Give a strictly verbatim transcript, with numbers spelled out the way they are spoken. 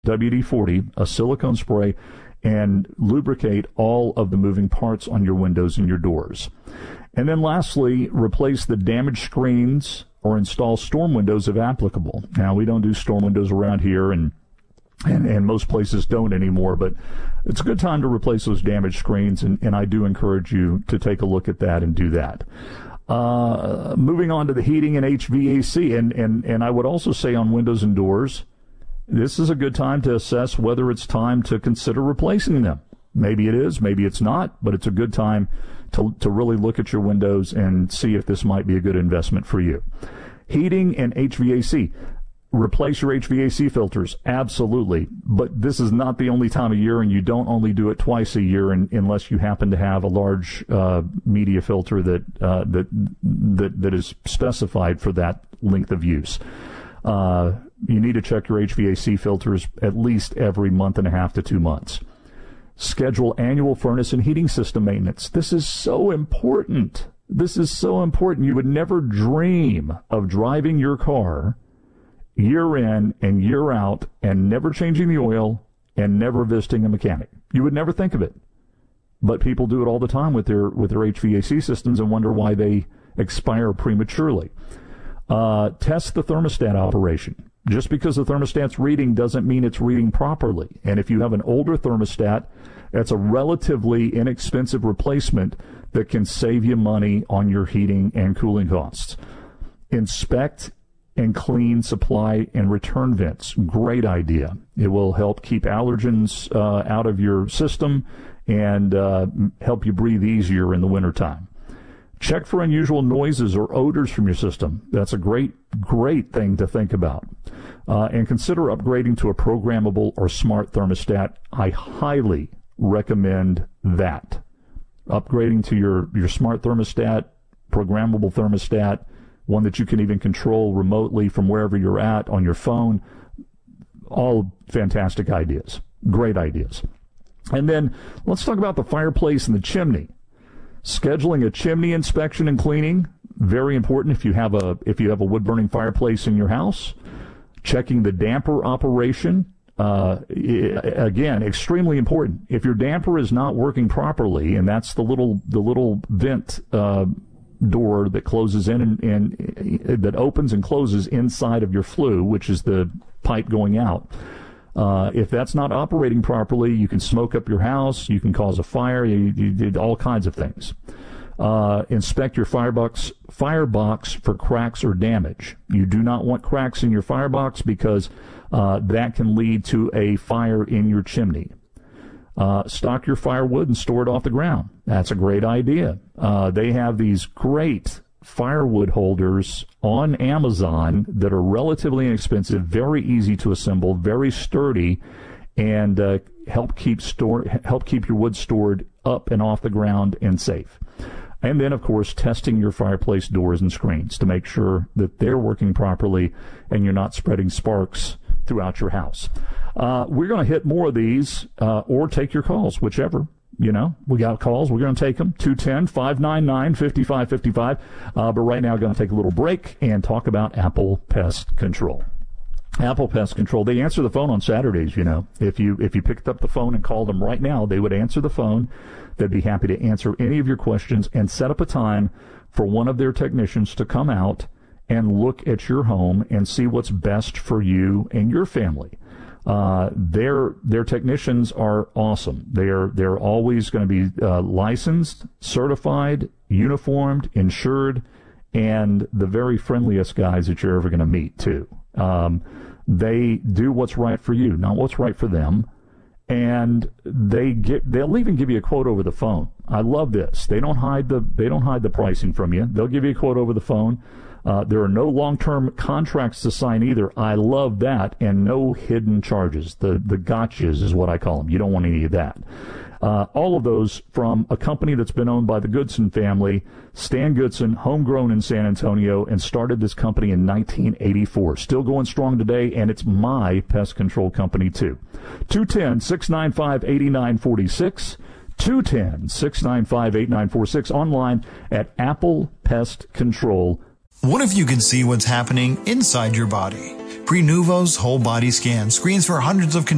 W D forty, a silicone spray, and lubricate all of the moving parts on your windows and your doors. And then lastly, replace the damaged screens or install storm windows if applicable. Now, we don't do storm windows around here, and and, and most places don't anymore, but it's a good time to replace those damaged screens, and, and I do encourage you to take a look at that and do that. Uh, moving on to the heating and H V A C, and, and, and I would also say on windows and doors, this is a good time to assess whether it's time to consider replacing them. Maybe it is, maybe it's not, but it's a good time to to really look at your windows and see if this might be a good investment for you. Heating and H V A C. Replace your H V A C filters, absolutely. But this is not the only time of year, and you don't only do it twice a year in, unless you happen to have a large uh, media filter that, uh, that that that is specified for that length of use. Uh, you need to check your H V A C filters at least every month and a half to two months. Schedule annual furnace and heating system maintenance. This is so important. This is so important. You would never dream of driving your car year in and year out and never changing the oil and never visiting a mechanic. You would never think of it. But people do it all the time with their with their H V A C systems and wonder why they expire prematurely. Uh, test the thermostat operation. Just because the thermostat's reading doesn't mean it's reading properly. And if you have an older thermostat, that's a relatively inexpensive replacement that can save you money on your heating and cooling costs. Inspect and clean supply and return vents. Great idea. It will help keep allergens uh, out of your system and uh, help you breathe easier in the wintertime. Check for unusual noises or odors from your system. That's a great, great thing to think about. Uh, and consider upgrading to a programmable or smart thermostat. I highly recommend that. Upgrading to your, your smart thermostat, programmable thermostat, one that you can even control remotely from wherever you're at on your phone. All fantastic ideas. Great ideas. And then let's talk about the fireplace and the chimney. Scheduling a chimney inspection and cleaning, very important if you have a if you have a wood-burning fireplace in your house. Checking the damper operation, uh, again, extremely important. If your damper is not working properly, and that's the little the little vent uh, door that closes in and, and that opens and closes inside of your flue, which is the pipe going out. Uh, if that's not operating properly, you can smoke up your house, you can cause a fire, you, you did all kinds of things. Uh, inspect your firebox, firebox for cracks or damage. You do not want cracks in your firebox because uh, that can lead to a fire in your chimney. Uh, stock your firewood and store it off the ground. That's a great idea. Uh, they have these great firewood holders on Amazon that are relatively inexpensive, very easy to assemble, very sturdy, and uh, help keep store help keep your wood stored up and off the ground and safe. And then, of course, testing your fireplace doors and screens to make sure that they're working properly and you're not spreading sparks throughout your house. Uh, we're going to hit more of these uh, or take your calls, whichever. You know, we got calls. We're going to take them. two one zero, five nine nine, five five five five. Uh, but right now, we're going to take a little break and talk about Apple Pest Control. Apple Pest Control, they answer the phone on Saturdays, you know. If you if you picked up the phone and called them right now, they would answer the phone. They'd be happy to answer any of your questions and set up a time for one of their technicians to come out and look at your home and see what's best for you and your family. Uh, their their technicians are awesome. They are they're always going to be uh, licensed, certified, uniformed, insured, and the very friendliest guys that you're ever going to meet too. Um, they do what's right for you, not what's right for them, and they get they'll even give you a quote over the phone. I love this. They don't hide the they don't hide the pricing from you. They'll give you a quote over the phone. Uh, there are no long-term contracts to sign either. I love that, and no hidden charges. The the gotchas is what I call them. You don't want any of that. Uh, all of those from a company that's been owned by the Goodson family. Stan Goodson, homegrown in San Antonio, and started this company in nineteen eighty-four. Still going strong today, and it's my pest control company, too. two one zero, six nine five, eight nine four six. two one zero, six nine five, eight nine four six. Online at Apple Pest Control. What if you could see what's happening inside your body? Prenuvo's whole body scan screens for hundreds of conditions